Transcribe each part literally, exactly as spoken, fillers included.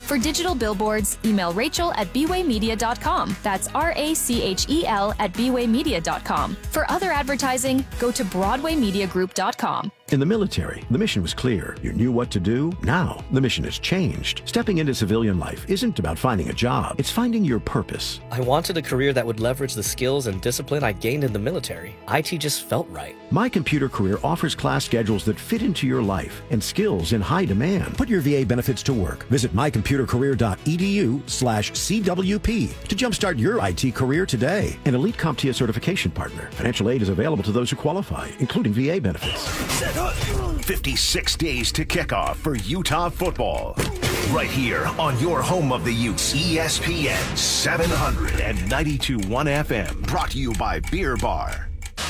For digital billboards, email Rachel at b way media dot com. That's R A C H E L at b way media dot com. For other advertising, go to broadway media group dot com. In the military, the mission was clear. You knew what to do. Now, the mission has changed. Stepping into civilian life isn't about finding a job. It's finding your purpose. I wanted a career that would leverage the skills and discipline I gained in the military. I T just felt right. My Computer Career offers class schedules that fit into your life and skills in high demand. Put your V A benefits to work. Visit my computer career dot e d u slash C W P to jumpstart your I T career today. An elite CompTIA certification partner. Financial aid is available to those who qualify, including V A benefits. fifty-six days to kickoff for Utah football. Right here on your home of the Utes, E S P N seven hundred ninety-two point one F M. Brought to you by Beer Bar.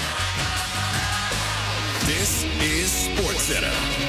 This is SportsCenter.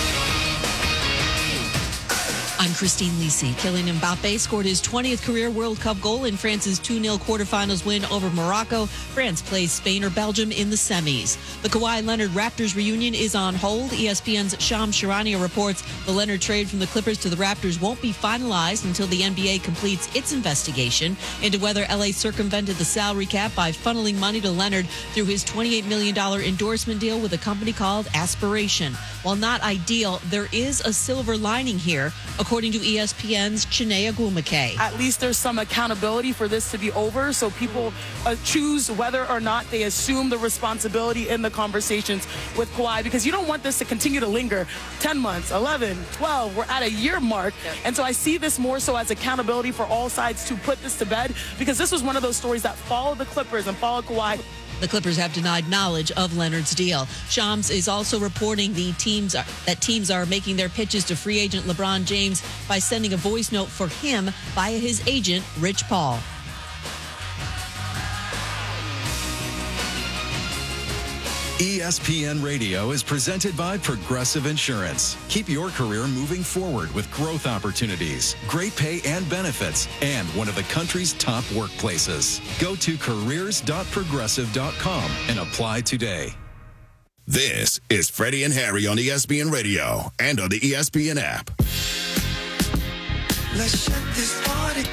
I'm Christine Lisi. Kylian Mbappe scored his twentieth career World Cup goal in France's two nil quarterfinals win over Morocco. France plays Spain or Belgium in the semis. The Kawhi Leonard Raptors reunion is on hold. E S P N's Shams Charania reports the Leonard trade from the Clippers to the Raptors won't be finalized until the N B A completes its investigation into whether L A circumvented the salary cap by funneling money to Leonard through his twenty-eight million dollars endorsement deal with a company called Aspiration. While not ideal, there is a silver lining here, according to E S P N's Chiney Ogwumike. At least there's some accountability for this to be over, so people uh, choose whether or not they assume the responsibility in the conversations with Kawhi, because you don't want this to continue to linger ten months, eleven, twelve. We're at a year mark, and so I see this more so as accountability for all sides to put this to bed, because this was one of those stories that followed the Clippers and followed Kawhi. The Clippers have denied knowledge of Leonard's deal. Shams is also reporting the teams are, that teams are making their pitches to free agent LeBron James by sending a voice note for him via his agent, Rich Paul. E S P N Radio is presented by Progressive Insurance. Keep your career moving forward with growth opportunities, great pay and benefits, and one of the country's top workplaces. Go to careers dot progressive dot com and apply today. This is Freddie and Harry on E S P N Radio and on the E S P N app. Let's shut this party.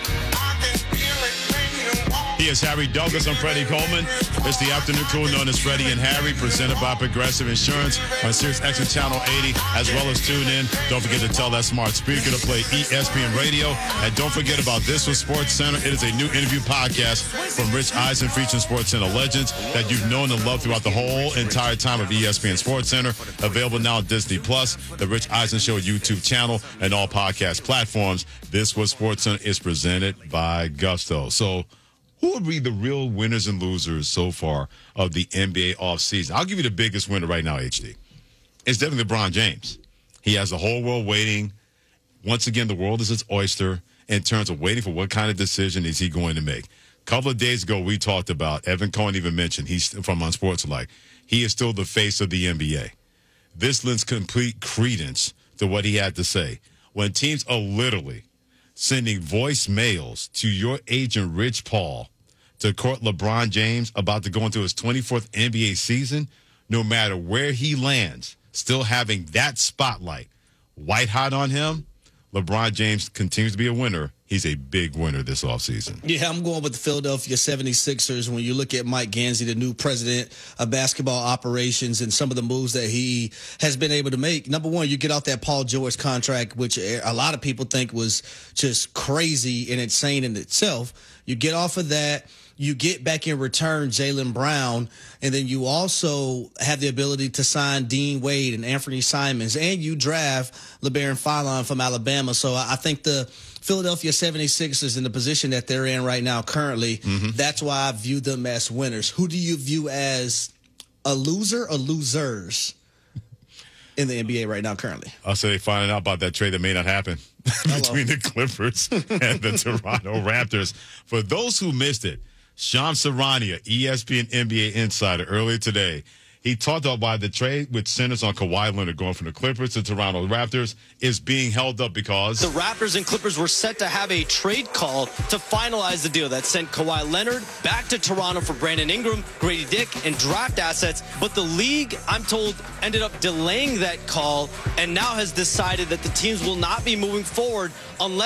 He is Harry Douglas. I'm Freddie Coleman. It's the afternoon crew known as Freddie and Harry, presented by Progressive Insurance on Sirius X M Channel eighty, as well as tune in. Don't forget to tell that smart speaker to play E S P N Radio. And don't forget about This Was Sports Center. It is a new interview podcast from Rich Eisen featuring Sports Center legends that you've known and loved throughout the whole entire time of E S P N Sports Center. Available now on Disney Plus, the Rich Eisen Show YouTube channel, and all podcast platforms. This Was Sports Center is presented by Gusto. So, who would be the real winners and losers so far of the N B A offseason? I'll give you the biggest winner right now, H D. It's definitely LeBron James. He has the whole world waiting. Once again, the world is his oyster in terms of waiting for what kind of decision is he going to make. A couple of days ago, we talked about, Evan Cohen even mentioned, he's from Unsportsmanlike. He is still the face of the N B A. This lends complete credence to what he had to say. When teams are literally sending voicemails to your agent, Rich Paul, to court LeBron James about to go into his twenty-fourth N B A season, no matter where he lands, still having that spotlight white hot on him, LeBron James continues to be a winner. He's a big winner this offseason. Yeah, I'm going with the Philadelphia seventy-sixers. When you look at Mike Gansey, the new president of basketball operations, and some of the moves that he has been able to make. Number one, you get off that Paul George contract, which a lot of people think was just crazy and insane in itself. You get off of that. You get back in return Jaylen Brown, and then you also have the ability to sign Dean Wade and Anthony Simons, and you draft LeBaron Fallon from Alabama. So I think the Philadelphia seventy-sixers in the position that they're in right now currently, mm-hmm. that's why I view them as winners. Who do you view as a loser or losers in the N B A right now currently? I'll say they finding out about that trade that may not happen between the Clippers and the Toronto Raptors. For those who missed it, Shams Charania, E S P N N B A insider, earlier today, he talked about why the trade which centers on Kawhi Leonard going from the Clippers to Toronto Raptors is being held up because the Raptors and Clippers were set to have a trade call to finalize the deal that sent Kawhi Leonard back to Toronto for Brandon Ingram, Grady Dick, and draft assets. But the league, I'm told, ended up delaying that call and now has decided that the teams will not be moving forward unless